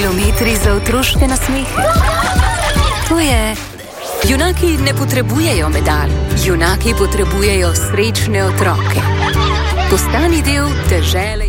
kilometri za otroške nasmehe. To je... Junaki ne potrebujejo medalj. Junaki potrebujejo srečne otroke. Postani del dežele.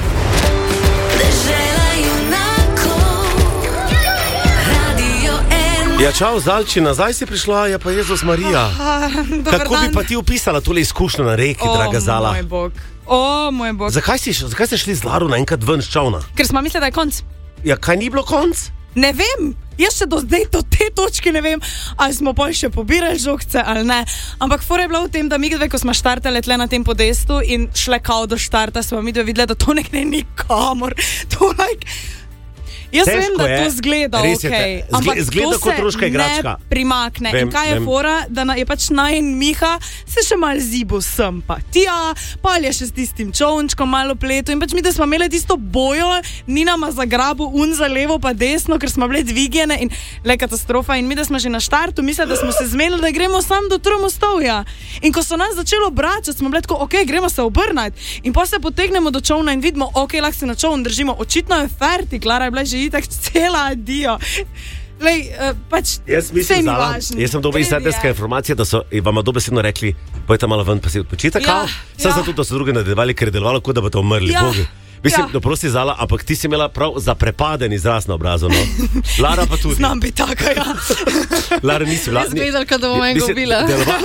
Dežela junakov. Radio N. Ja, čau, Zalči, nazaj si prišla, ja pa Jezus Marija. Kako bi pa ti opisala tole izkušnjo na reki, draga Zala? Moj bog. Zakaj ste šli z Laro naenkrat ven s čovna? Ker smo mislili, da je konc. Ja, kaj ni bilo konc? Ne vem, jaz še do zdaj do te točke ne vem, ali smo pol še pobirali žogce ali ne. Ampak fora je bila v tem, da mi dve, ko smo štartali tle na tem podestu in šle kao do štarta, smo mi dve videli, da to nekaj nikamor. To jaz Težko vem, da je, to zgleda okej, ampak zgleda to kot ruška igračka. Ne primakne. Vem, in kaj je fora, da je pač najin Miha se še mal zibo sem pa tja, pa je še s tistim čovnčkom malo pletu in pač mi, da smo imeli tisto bojo, ni nama zagrabil za levo pa desno, ker smo bile dvigene in le katastrofa in mi, da smo že na štartu mislili, da smo se zmenili, da gremo sam do Tromostovja. In ko so nas začelo obračati, smo bile tako, okej, gremo se obrnati in pa se potegnemo do čovna in vidimo, okej, lahko se na čovn držimo. Očitno je fertik, Lara je bila že itak cela adijo. Lej, pač jaz mislim, jaz sem dobil izsledneska informacija, da so vama dobesedno rekli, pojte malo ven, pa si odpočite, zato, da so druge nadaljevali, ker je delovalo, kot da boste umrli. Mislim, da prosti Zala, ampak ti si imela prav zaprepaden izraz na obrazu, no? Lara pa tudi. Znam bi taka, ja. Lara nisi bila. Izgledal, kad bom enega ubila.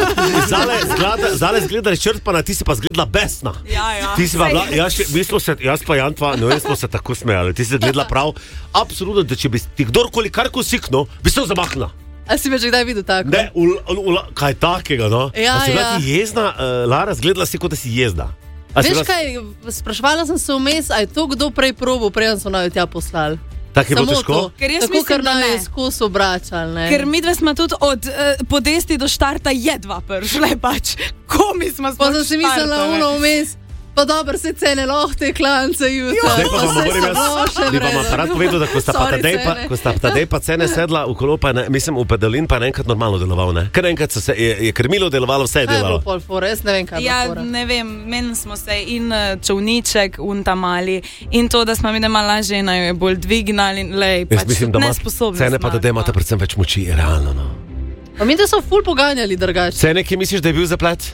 Zala izgleda črpana, ti si pa izgledala besna. Ja. Ti si pa bila, jaz pa Jantva, no jaz smo se tako smejali, ti si izgledala prav, absolutno, da če bi ti kdorkoli karko siknil, bi se zamaknila. A si me že kdaj videl tako? Ne, kaj takega, no? Ja, a si bila ti jezna, Lara, izgledala si, kot da si jezna. Veš kaj, spraševala sem se vmes, a je to kdo prej probil, preden so naj tja poslali. Tako je bilo težko? Ker jaz tako, mislim, da ne. Skozi obračali, ne. Ker mi dve smo tudi od podesti do štarta jedva prišle pač. Komi smo pa sem si mislila uno vmes. Pa dobro, se cene lahte klance jutra. Zdaj pa vam moram jaz, bi vam aparat povedal, da ko sta Tadej pa cene sedla v kolo, pa mislim v pedalin, pa naenkrat normalno deloval, ne? Ker naenkrat je krmilo delovalo, vse je delalo. Kaj je bilo pol fora, jaz ne vem, kaj je bilo fora. Ja, ne vem, menili smo se in čovniček, ta mali, in to, da smo mi da mala žena, jo je bolj dvignali, lej, pač nesposobni smo. Cene pa, da imate predvsem več moči, realno, no. Pa mi da so ful poganjali drugače. Cene, ki misliš, da je bil zaplet?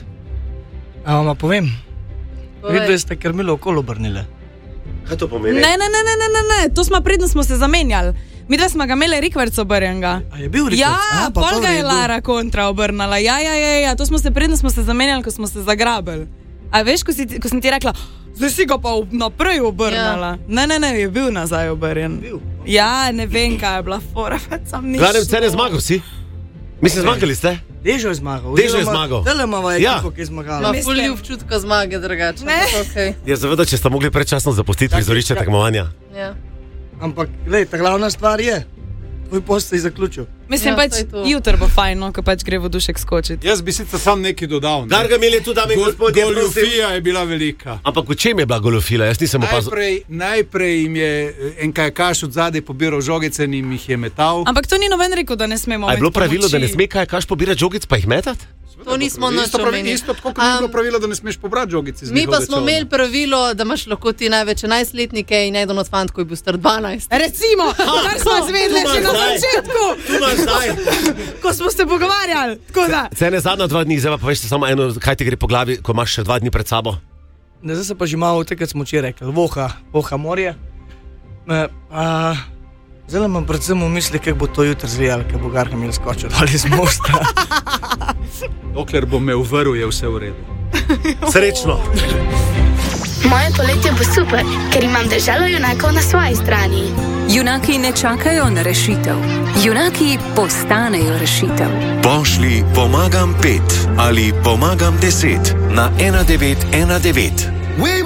Ma povem. Videli ste krmilo okolo obrnile. Kaj to pomeni? Ne, to smo predno smo se zamenjali. Mi dve smo ga imeli rikverc obrnjenega. A je bil rikverc? Ja, pol ga je Lara kontra obrnala. Ja, to smo se predno smo se zamenjali, ko smo se zagrabili. A veš, ko sem ti rekla, zdaj si ga pa naprej obrnala. Ja. Ne, je bil nazaj obrnjen. Ja, ne vem, kaj je bila fora, sam nič. Gledam, Cene zmagal si? Mislim, zmagali ste? Dežo je zmagal. Telemava je tako, ki je zmagala. Ma ful občutka zmage drugače. Okay. Je zavedal, če sta mogli predčasno zapustiti prizorišče tekmovanja. Ja. Ampak, glej, ta glavna stvar je, tvoj post se je zaključil. Mislim, pač jutr bo fajn, ko pač gre v dušek skočiti. Jaz bi sicer sam nekaj dodal. Ne? Gargamel je tu, dame in gospodje. Goljofija je bila velika. Ampak v čem je bila goljofija? Jaz nisem opazil. Najprej jim je en kajakaš od zadaj pobiral žogice in jim jih je metal. Ampak to ni noben rekel, da ne smemo. A je bilo pravilo, da ne sme kajakaš pobirati žogic pa jih metati? To nismo nič omenili. Isto tako, kot ni bilo pravilo, da ne smeš pobrati žogic iz mi pa smo imeli pravilo, da imaš lahko ti največ 11-letnike in eden od fantov, ko je bil star 12. Recimo, kar smo izvedeli že na začetku. Tu imaš zdaj. Ko smo se pogovarjali. Cene zadnja 2 dni, zdaj pa poveš samo eno, kaj ti gre po glavi, ko imaš še 2 dni pred sabo. Ne, zdaj se pa že malo tekrat smo včeraj rekli, voha morje. Zdaj imam predvsem v misli, kako bo to jutri zlijalo, ker bo Gargamel skočil dol iz mosta. Dokler bo me uvrl, je vse v redu. Srečno. Moje poletje bo super, ker imam deželo junakov na svoji strani. Junaki ne čakajo na rešitev. Junaki postanejo rešitev. Pošli pomagam 5 ali pomagam 10 na 1919.